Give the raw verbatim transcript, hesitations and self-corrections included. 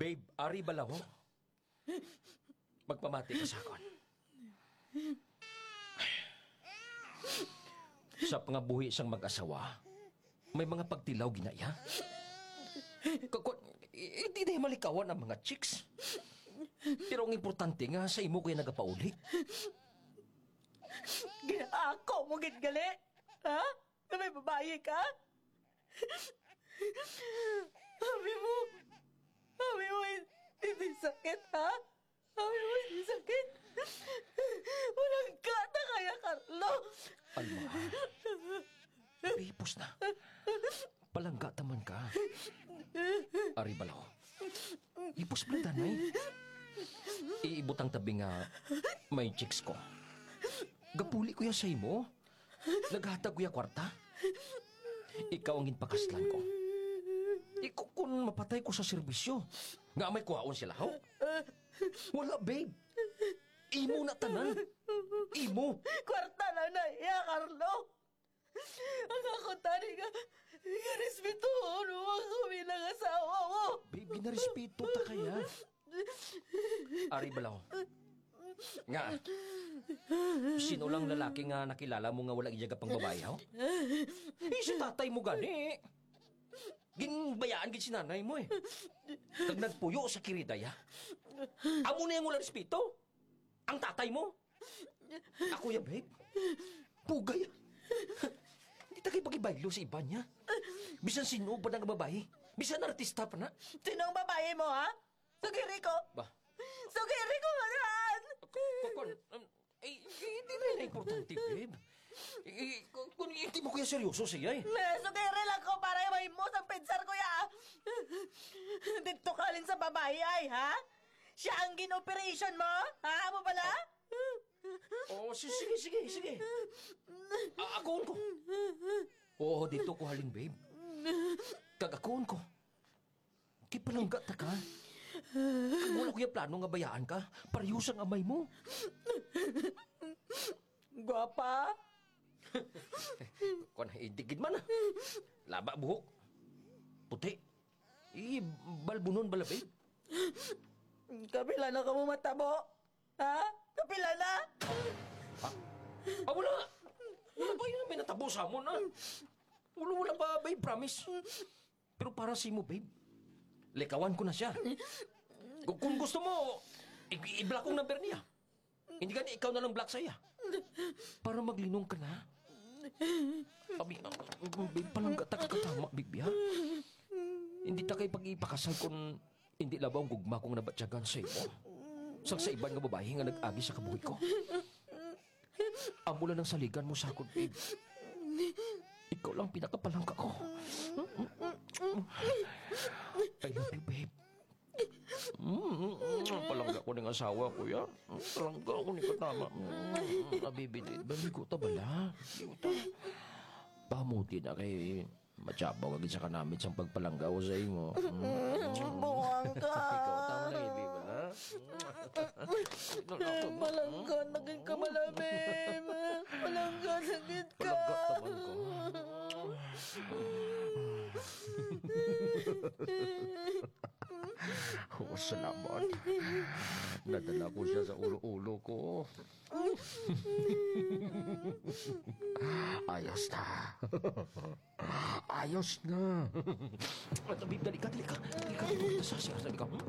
Babe, ari balaw. Magpamati ka sa akon. Sa pangabuhi siyang mag-asawa, may mga pagtilaw ginaya. Kakon, hindi na malikawan ang mga chicks. Pero ang importante nga, sa imo kaya nagapauli. Ginaako mo gali? Ha? Na may babae ka? Sabi mo, sabi mo, hindi sakit, ha? Sabi mo, hindi sakit. Walang ka na kaya, Carlo. Alma, pipos na. Palangga taman ka. Ari balaw. Ipos pala tanay. Iibutang tabi nga may chicks ko. Gapuli ko ya sa imo. Naghatag ko ya kwarta. Ikaw ang ginpakaslan ko. Ikaw kung mapatay ko sa serbisyo. Nga may kuhaon sila, ho? Wala, babe. Imo na tanan. Imo. Kwarta na na iya, Carlo. Ang ako tani nga, nga respeto ano ako bilang asawa ko. Babe, ginarespeto ta kaya. Ari balaw. Nga, sino lang lalaki nga nakilala mo nga wala iyaga pang babae, ho? Eh, si tatay mo gani. Ginbayaan gin si nanay mo eh. Kag nagpuyo sa kiridaya. Amo na yung wala respeto. Ang tatay mo. Ako ya, babe. Pugay. Hindi ta kayo pagibaylo sa iba niya. Bisan sino pa na nga babae. Bisan artista pa na. Sinong babae mo, ha? Sugiri ko. Ba? Sugiri ko yan. Kukon, um, eh, hindi na yung importante, babe. Eh, kung kung hindi mo kaya seryoso siya eh. Sugiri lang ko para may mo sa pensar ko ya. Dito ka rin sa babae ay, ha? Siya ang gin-operation mo? Ha? Mo pala? Oo, oh, sige, sige, sige. A- akoon ko. Oo, dito ko halin, babe. Kag-akoon ko. Di palangga ta ka. Kag wala ko yung plano nga bayaan ka. Parehus ang amay mo. Gwapa? Kung naidigid man ah. Laba buhok. Puti. I, balbunon bala, babe. Kapila na ka mo matabo? Ha? Kapila na? Ha? Ah, wala. Wala ba yun may natabo sa mo na? Wala, wala ba, babe, promise. Pero para si mo, babe, likawan ko na siya. Kung, kung gusto mo, i- i-block kong number niya. Hindi ka ikaw na lang block saya. Para maglinong ka na. Abi, uh, babe, palangga ta kakatama, babe, ha? Hindi ta kayo pag-ipakasal kung hindi labaw ang gugma kong nabatsyagan sa iyo. Sang sa iban nga babae nga nag-agi sa kabuhi ko. Amo lang ng saligan mo sa akon, babe. Ikaw lang pinakapalangka ko. I love you, babe. Mm, palangga ko ng asawa ko, ya. Palangga ko ni katama. Nabibili. Baligo ta bala. Pamuti na kay matyabaw agad sa kanamit sa pagpalangga ko sa iyo. Buwang ka. Ikaw tama na, babe, ha? Malangga, naging ka malamim. Malangga, naging ka. Palangga taman ko. Oh, salamat. Nadala ko siya sa ulo-ulo ko. Ayos na. Ayos na. At abib, dali ka, dali ka. Dali ka, dali ka. Sa siya, dali ka.